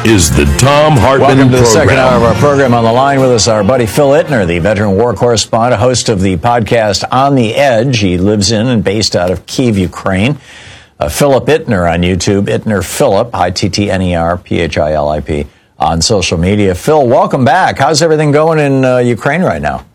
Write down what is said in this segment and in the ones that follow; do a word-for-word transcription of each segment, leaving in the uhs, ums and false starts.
is the Thom Hartmann Welcome to the Program. second hour of our program. On the line with us, our buddy Phil Ittner, the veteran war correspondent, host of the podcast On the Edge. He lives in and based out of Kyiv, Ukraine. Uh, Philip Ittner on YouTube, Ittner Philip, I T T N E R P H I L I P, on social media. Phil, welcome back. How's everything going in uh, Ukraine right now?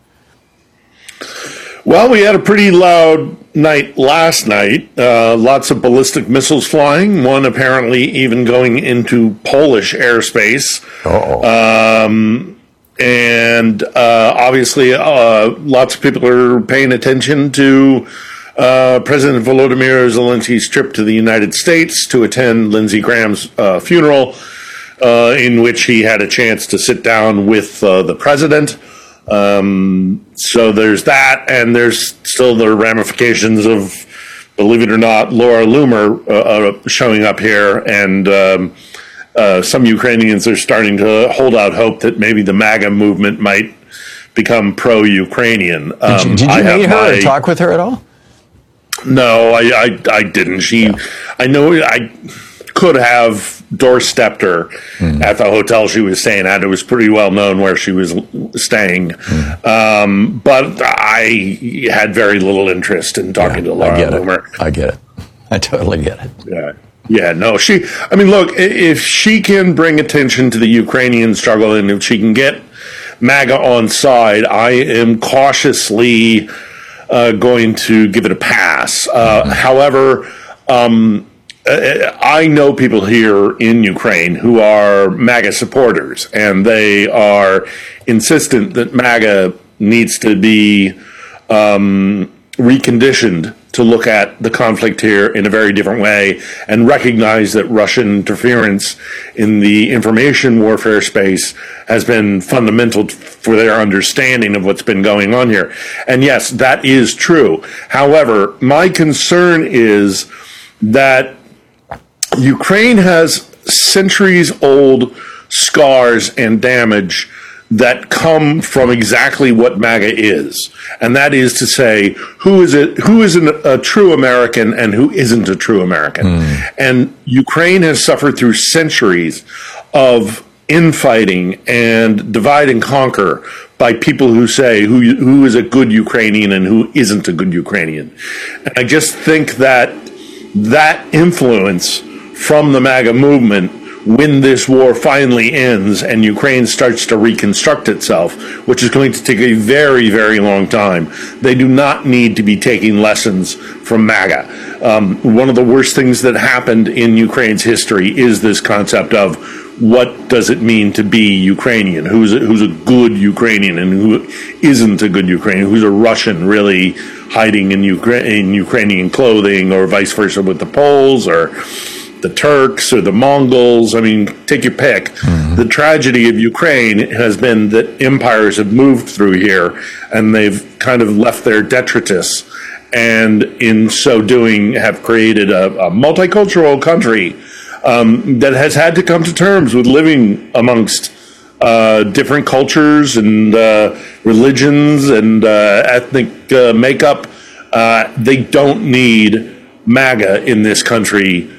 Well, we had a pretty loud night last night. Uh, lots of ballistic missiles flying, one apparently even going into Polish airspace. Uh-oh. Um, and uh, obviously, uh, lots of people are paying attention to uh, President Volodymyr Zelensky's trip to the United States to attend Lindsey Graham's uh, funeral, uh, in which he had a chance to sit down with uh, the president. Um, so there's that, and there's still the ramifications of, believe it or not, Laura Loomer uh, uh, showing up here, and um, uh, some Ukrainians are starting to hold out hope that maybe the MAGA movement might become pro-Ukrainian. Um, Did you, did you I meet her my, or talk with her at all? No, I, I, I didn't. She, yeah. I know I could have doorstepped her mm. at the hotel she was staying at. It was pretty well known where she was staying. Mm. Um, but I had very little interest in talking yeah, to Laura I get Loomer. It. I get it. I totally get it. Yeah. Yeah, no, she, I mean, look, if she can bring attention to the Ukrainian struggle and if she can get MAGA on side, I am cautiously uh, going to give it a pass. Uh, mm-hmm. However, um, I know people here in Ukraine who are MAGA supporters, and they are insistent that MAGA needs to be um, reconditioned to look at the conflict here in a very different way and recognize that Russian interference in the information warfare space has been fundamental for their understanding of what's been going on here. And yes, that is true. However, my concern is that Ukraine has centuries-old scars and damage that come from exactly what MAGA is, and that is to say, who is it? Who is an, a true American and who isn't a true American? Mm. And Ukraine has suffered through centuries of infighting and divide and conquer by people who say who who is a good Ukrainian and who isn't a good Ukrainian. And I just think that that influence from the MAGA movement, when this war finally ends and Ukraine starts to reconstruct itself, which is going to take a very, very long time, they do not need to be taking lessons from MAGA. Um, one of the worst things that happened in Ukraine's history is this concept of what does it mean to be Ukrainian? Who's a, who's a good Ukrainian and who isn't a good Ukrainian? Who's a Russian really hiding in, Ukra- in Ukrainian clothing, or vice versa with the Poles or the Turks or the Mongols? I mean, take your pick. Mm-hmm. The tragedy of Ukraine has been that empires have moved through here and they've kind of left their detritus, and in so doing have created a, a multicultural country um, that has had to come to terms with living amongst uh, different cultures and uh, religions and uh, ethnic uh, makeup. Uh, they don't need MAGA in this country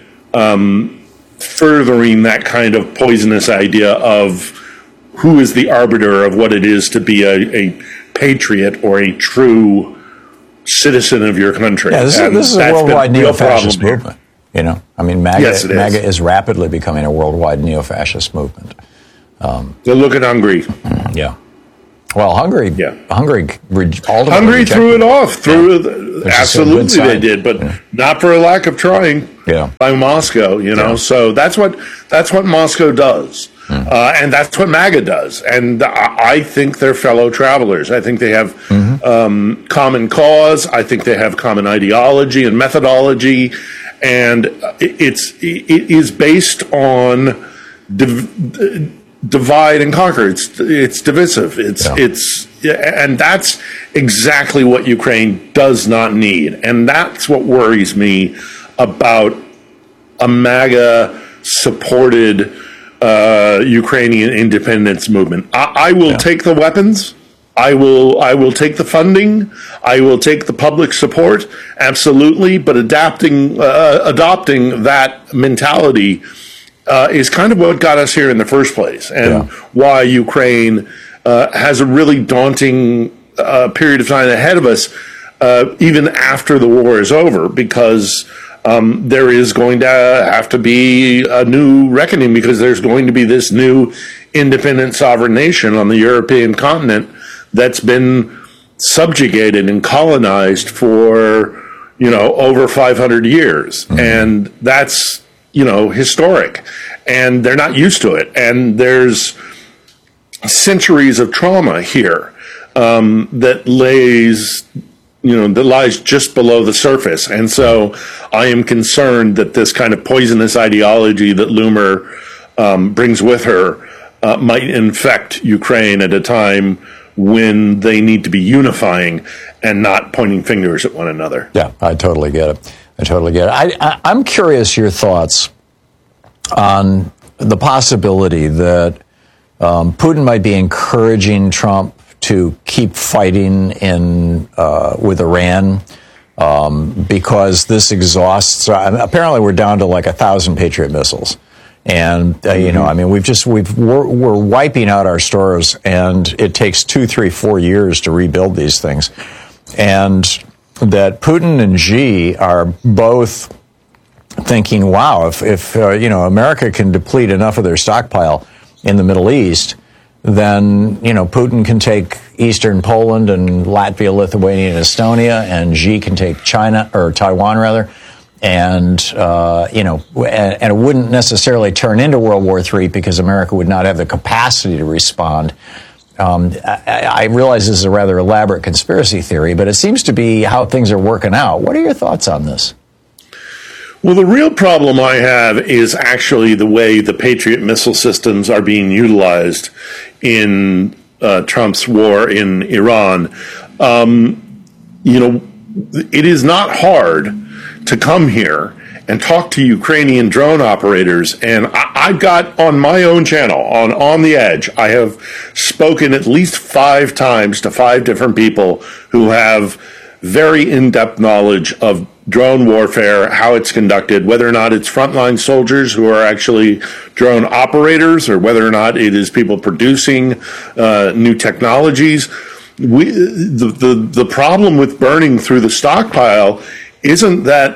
Um, furthering that kind of poisonous idea of who is the arbiter of what it is to be a, a patriot or a true citizen of your country. Yeah, this is, this is a worldwide neo-fascist movement. You know, I mean, MAGA, yes, it is. MAGA is rapidly becoming a worldwide neo-fascist movement. Um, so look at Hungary. Yeah. Well, Hungary, yeah. Hungary, ultimately Hungary threw it off. Threw yeah. the, absolutely, they did, but yeah. not for a lack of trying. Yeah. By Moscow, you know. Yeah. So that's what that's what Moscow does, mm. uh, and that's what MAGA does. And I, I think they're fellow travelers. I think they have mm-hmm. um, common cause. I think they have common ideology and methodology, and it's it is based on Div- divide and conquer. It's it's divisive. It's yeah. it's and that's exactly what Ukraine does not need, and that's what worries me about a MAGA supported uh, Ukrainian independence movement. I, I will yeah. take the weapons. I will I will take the funding. I will take the public support. Absolutely, but adapting uh, adopting that mentality uh, is kind of what got us here in the first place, and Yeah. why Ukraine uh, has a really daunting uh, period of time ahead of us, uh, even after the war is over, because um, there is going to have to be a new reckoning, because there's going to be this new independent sovereign nation on the European continent that's been subjugated and colonized for, you know, over five hundred years. Mm-hmm. And that's, you know, historic. And they're not used to it. And there's centuries of trauma here um, that lays, you know, that lies just below the surface. And so I am concerned that this kind of poisonous ideology that Loomer um, brings with her uh, might infect Ukraine at a time when they need to be unifying and not pointing fingers at one another. Yeah, I totally get it. I totally get it. I, I, I'm curious your thoughts on the possibility that um, Putin might be encouraging Trump to keep fighting in uh, with Iran um, because this exhausts. Uh, apparently, we're down to like a thousand Patriot missiles. And, uh, you know, I mean, we've just, we've, we're, we're wiping out our stores, and it takes two, three, four years to rebuild these things. And that Putin and Xi are both thinking, wow, if, if uh, you know, America can deplete enough of their stockpile in the Middle East, then, you know, Putin can take eastern Poland and Latvia, Lithuania, and Estonia, and Xi can take China, or Taiwan, rather. And, uh, you know, and, and it wouldn't necessarily turn into World War Three because America would not have the capacity to respond. Um, I, I realize this is a rather elaborate conspiracy theory, but it seems to be how things are working out. What are your thoughts on this? Well, the real problem I have is actually the way the Patriot missile systems are being utilized in uh, Trump's war in Iran. Um, you know, it is not hard to come here and talk to Ukrainian drone operators. And I, I've got on my own channel, on On the Edge, I have spoken at least five times to five different people who have very in-depth knowledge of drone warfare, how it's conducted, whether or not it's frontline soldiers who are actually drone operators, or whether or not it is people producing uh, new technologies. We, the, the, the problem with burning through the stockpile isn't that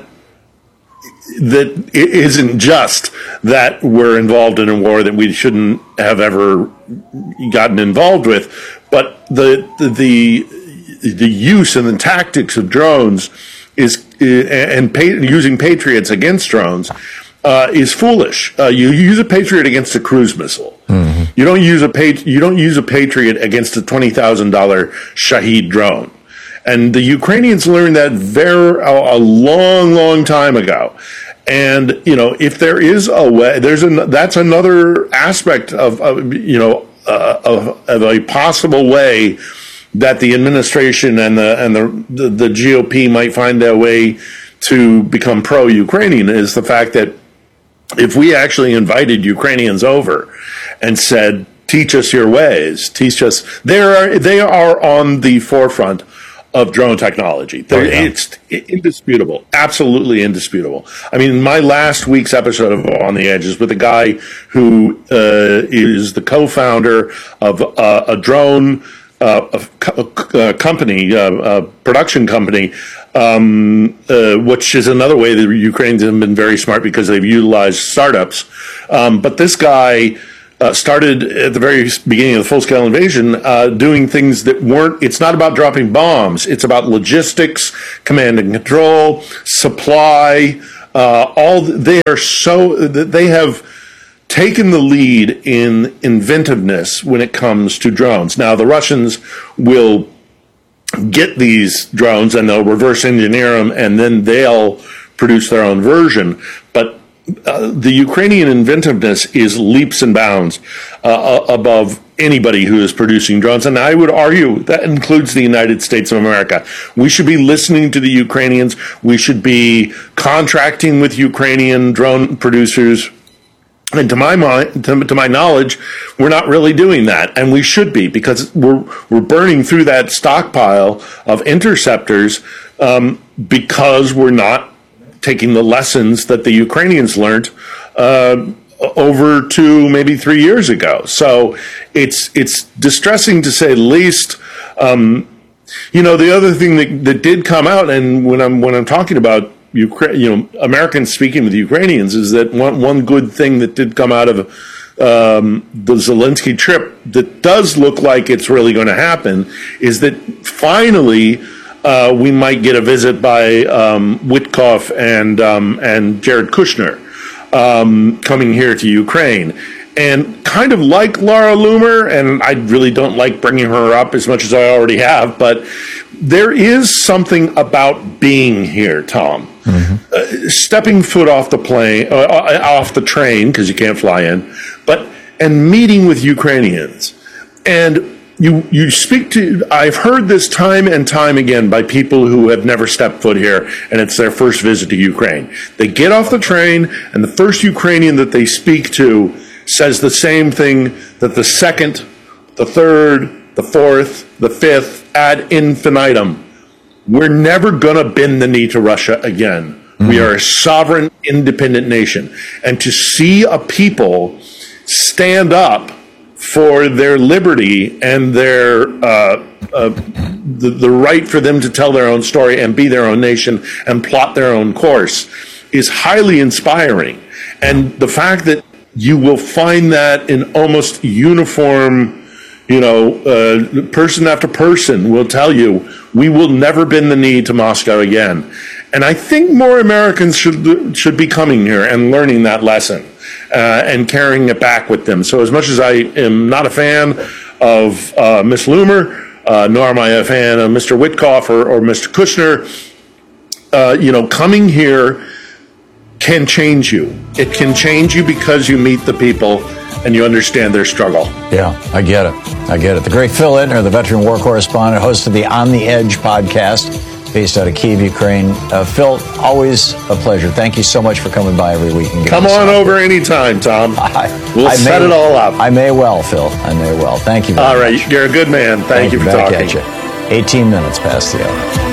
that it isn't just that we're involved in a war that we shouldn't have ever gotten involved with, but the the the use and the tactics of drones is and pa- using Patriots against drones uh, is foolish. Uh, you use a Patriot against a cruise missile. Mm-hmm. You don't use a pat- you don't use a Patriot against a twenty thousand dollar Shahed drone. And the Ukrainians learned that very a, a long, long time ago. And you know, if there is a way, there's an that's another aspect of, of you know uh, of, of a possible way that the administration and the and the, the the G O P might find a way to become pro-Ukrainian is the fact that if we actually invited Ukrainians over and said, "Teach us your ways, teach us," they are they are on the forefront of drone technology. Oh, yeah. It's indisputable, absolutely indisputable. I mean, my last week's episode of On the Edge is with a guy who uh, is the co-founder of uh, a drone uh, a, a company, uh, a production company, um, uh, which is another way that Ukrainians have been very smart because they've utilized startups. Um, but this guy Uh, started at the very beginning of the full-scale invasion uh, doing things that weren't, it's not about dropping bombs, it's about logistics, command and control, supply, uh, all, they are so, they have taken the lead in inventiveness when it comes to drones. Now, the Russians will get these drones and they'll reverse engineer them and then they'll produce their own version, but Uh, the Ukrainian inventiveness is leaps and bounds uh, above anybody who is producing drones. And I would argue that includes the United States of America. We should be listening to the Ukrainians. We should be contracting with Ukrainian drone producers. And to my mind, to, to my knowledge, we're not really doing that. And we should be, because we're, we're burning through that stockpile of interceptors um, because we're not taking the lessons that the Ukrainians learned uh, over two, maybe three years ago. So it's it's distressing to say the least. Um, you know, the other thing that, that did come out, and when I'm when I'm talking about Ukraine, you know, Americans speaking with Ukrainians, is that one one good thing that did come out of um, the Zelensky trip that does look like it's really going to happen is that finally uh, we might get a visit by um, Witkoff and um, and Jared Kushner um, coming here to Ukraine. And kind of like Laura Loomer, and I really don't like bringing her up as much as I already have, but there is something about being here, Tom. Mm-hmm. Uh, stepping foot off the plane, uh, off the train, because you can't fly in, but and meeting with Ukrainians. And you you speak to, I've heard this time and time again by people who have never stepped foot here, and it's their first visit to Ukraine. They get off the train, and the first Ukrainian that they speak to says the same thing that the second, the third, the fourth, the fifth, ad infinitum. We're never going to bend the knee to Russia again. Mm-hmm. We are a sovereign, independent nation. And to see a people stand up for their liberty and their uh, uh, the, the right for them to tell their own story and be their own nation and plot their own course is highly inspiring. And the fact that you will find that in almost uniform, you know, uh, person after person will tell you, we will never bend the knee to Moscow again. And I think more Americans should should be coming here and learning that lesson uh, and carrying it back with them. So as much as I am not a fan of uh, Miss Loomer, uh, nor am I a fan of Mister Witkoff or, or Mister Kushner, uh, you know, coming here can change you. It can change you because you meet the people and you understand their struggle. Yeah, I get it. I get it. The great Phil Ittner, the veteran war correspondent, host of the On the Edge podcast, based out of Kyiv, Ukraine. Uh, Phil, always a pleasure. Thank you so much for coming by every week. And Come on over anytime, Tom. I, we'll I set may, it all up. I may well, Phil. I may well. Thank you very all right, much. You're a good man. Thank, Thank you for back talking. At you. eighteen minutes past the hour.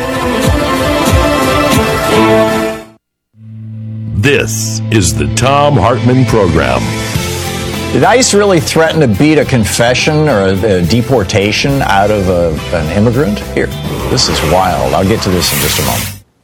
This is the Thom Hartmann Program. Did ICE really threaten to beat a confession or a, a deportation out of a, an immigrant? Here, this is wild. I'll get to this in just a moment.